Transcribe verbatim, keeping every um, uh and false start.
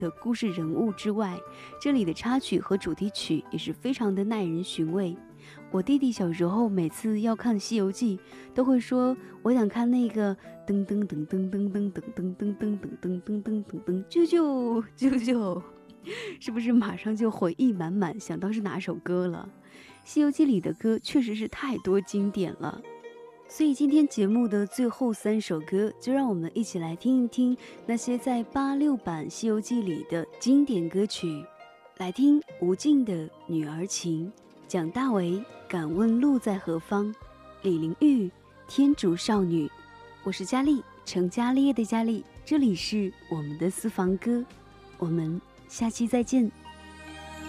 的故事人物之外，这里的插曲和主题曲也是非常的耐人寻味。我弟弟小时候每次要看《西游记》，都会说我想看那个噔噔噔噔噔噔噔噔噔噔噔噔噔噔噔噔啾啾啾啾，是不是马上就回忆满满，想到是哪首歌了？《西游记》里的歌确实是太多经典了。所以今天节目的最后三首歌，就让我们一起来听一听那些在八六版《西游记》里的经典歌曲。来听吴静的《女儿情》，蒋大为敢问路在何方，李玲玉天竺少女。我是佳丽，成家立业的佳丽，这里是我们的私房歌，我们下期再见。